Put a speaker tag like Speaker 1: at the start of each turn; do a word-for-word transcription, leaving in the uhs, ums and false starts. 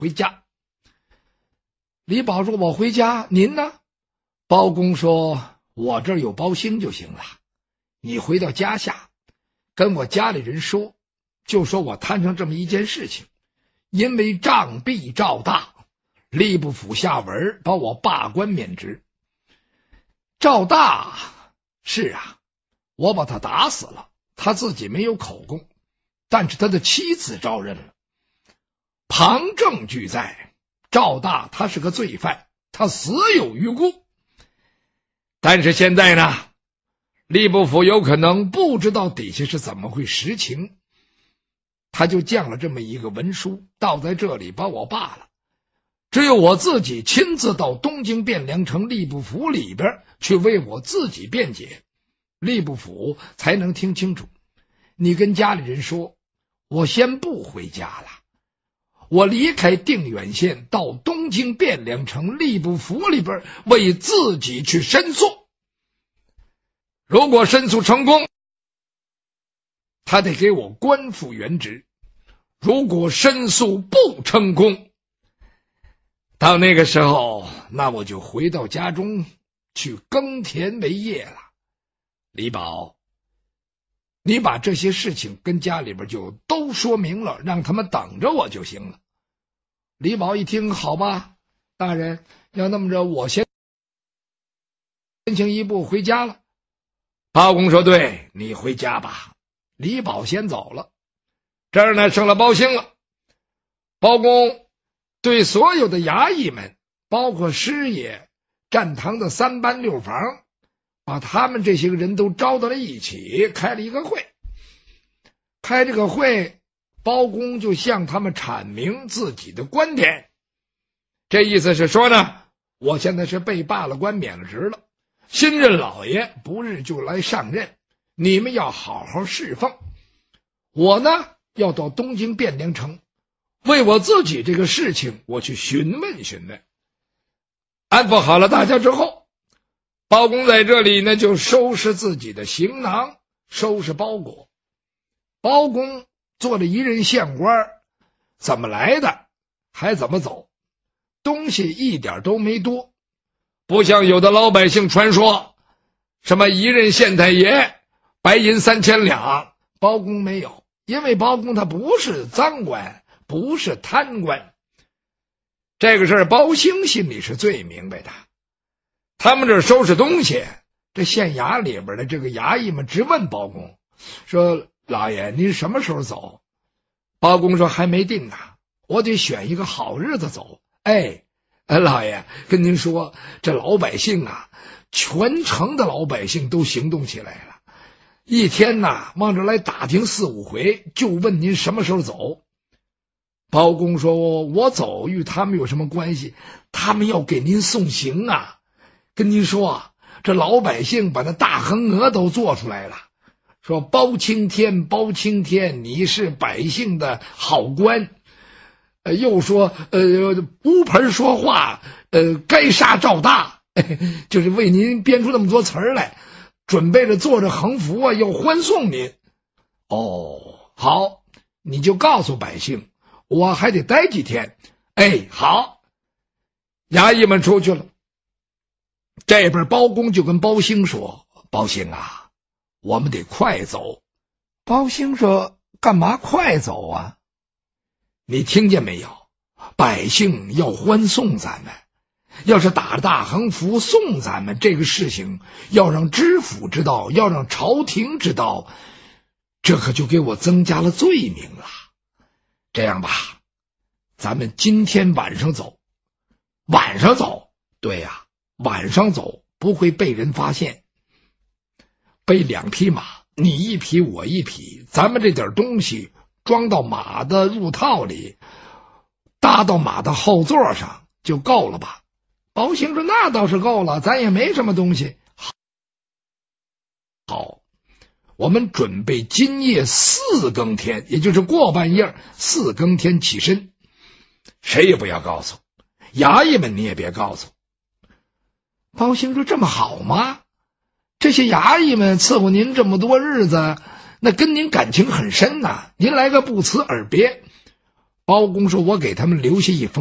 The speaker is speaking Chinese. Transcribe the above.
Speaker 1: 回家。李宝说：“我回家，您呢？”包公说：“我这儿有包兴就行了，你回到家下，跟我家里人说，就说我摊上这么一件事情，因为杖毙赵大，吏部府下文把我罢官免职。赵大是啊，我把他打死了，他自己没有口供，但是他的妻子招认了，旁证俱在，赵大他是个罪犯，他死有余辜。但是现在呢，吏部府有可能不知道底下是怎么会实情，他就降了这么一个文书，倒在这里把我罢了。只有我自己亲自到东京汴梁城吏部府里边去为我自己辩解，吏部府才能听清楚。你跟家里人说，我先不回家了，我离开定远县到东京汴梁城吏部府里边为自己去申诉。如果申诉成功，他得给我官复原职；如果申诉不成功，到那个时候，那我就回到家中去耕田为业了。李宝，你把这些事情跟家里边就都说明了，让他们等着我就行了。李宝一听，好吧，大人，要那么着，我先先行一步回家了。包公说：“对，你回家吧。”李宝先走了，这儿呢剩了包兴了。包公对所有的衙役们，包括师爷、站堂的三班六房，把他们这些个人都招到了一起，开了一个会。开这个会，包公就向他们阐明自己的观点。这意思是说呢，我现在是被罢了官，免了职了，新任老爷不日就来上任，你们要好好侍奉。我呢，要到东京汴梁城，为我自己这个事情，我去询问询问。安抚好了大家之后，包公在这里呢，就收拾自己的行囊，收拾包裹。包公做了一任县官，怎么来的还怎么走，东西一点都没多，不像有的老百姓传说什么一任县太爷白银三千两，包公没有，因为包公他不是赃官，不是贪官。这个事儿包兴心里是最明白的。他们这儿收拾东西，这县衙里边的这个衙役们直问包公说：“老爷，您什么时候走？”包公说：“还没定呢，我得选一个好日子走。”哎，老爷，跟您说，这老百姓啊，全城的老百姓都行动起来了，一天呐往这来打听四五回，就问您什么时候走。包公说：“我走与他们有什么关系？他们要给您送行啊！跟您说啊，这老百姓把那大横额都做出来了，说包青天，包青天，你是百姓的好官。呃，又说呃无盆说话，呃该杀赵大，就是为您编出那么多词儿来，准备着坐着横幅啊，要欢送您。哦，好，你就告诉百姓，我还得待几天。哎，好。”衙役们出去了。这边包公就跟包兴说：“包兴啊，我们得快走。”包兴说：“干嘛快走啊？你听见没有？百姓要欢送咱们，要是打着大横幅送咱们，这个事情要让知府知道，要让朝廷知道，这可就给我增加了罪名了。这样吧，咱们今天晚上走。”晚上走？对呀，晚上走不会被人发现。背两匹马，你一匹我一匹，咱们这点东西装到马的入套里，搭到马的后座上就够了吧？包兴说：“那倒是够了，咱也没什么东西。”好，我们准备今夜四更天，也就是过半夜四更天起身，谁也不要告诉。衙役们你也别告诉。包兴说：“这么好吗？这些衙役们伺候您这么多日子，那跟您感情很深呐、啊。您来个不辞而别， 包公说：“我给他们留下一封